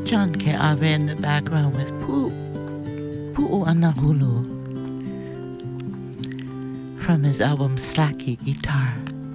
John Ke Ave in the background with Pu'u Anahulu from his album Slacky Guitar.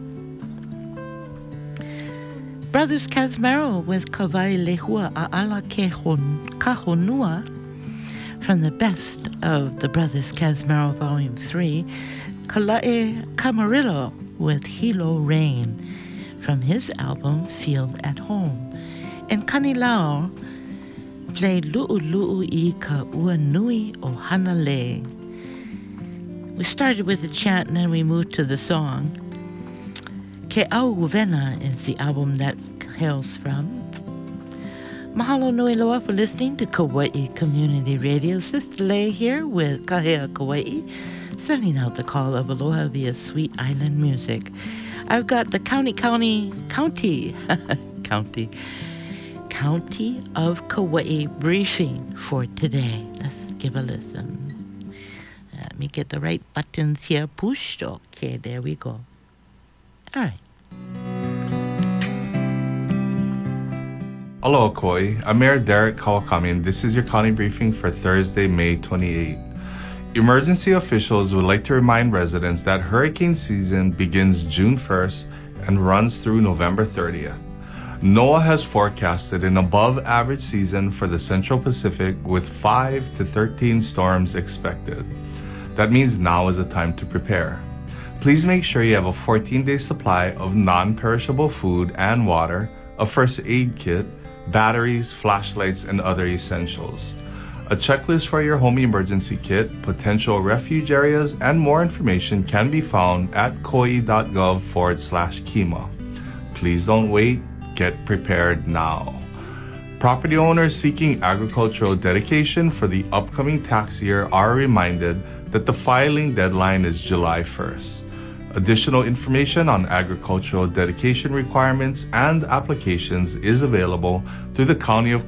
Brothers Casmero with Kawai Lehua A'ala Ke Kahonua from the best of the Brothers Casmero Volume 3, Kalae Camarillo with Hilo Rain from his album Feel at Home. And Kanilao played Lu'ulu'u I Ka Ua Nui O Hanale. We started with a chant and then we moved to the song. Ke Au Uvena is the album that hails from. Mahalo nui loa for listening to Kauai Community Radio. Sister Lei here with Kahea Kauai, sending out the call of aloha via Sweet Island Music. I've got the County of Kauai briefing for today. Let's give a listen. Let me get the right buttons here pushed. Okay, there we go. All right. Aloha Kauai, I'm Mayor Derek Kawakami, and this is your county briefing for Thursday, May 28. Emergency officials would like to remind residents that hurricane season begins June 1st and runs through November 30th. NOAA has forecasted an above-average season for the Central Pacific with 5 to 13 storms expected. That means now is the time to prepare. Please make sure you have a 14-day supply of non-perishable food and water, a first aid kit, batteries, flashlights, and other essentials. A checklist for your home emergency kit, potential refuge areas, and more information can be found at kauai.gov/KEMA. Please don't wait. Get prepared now. Property owners seeking agricultural dedication for the upcoming tax year are reminded that the filing deadline is July 1st. Additional information on agricultural dedication requirements and applications is available through the County of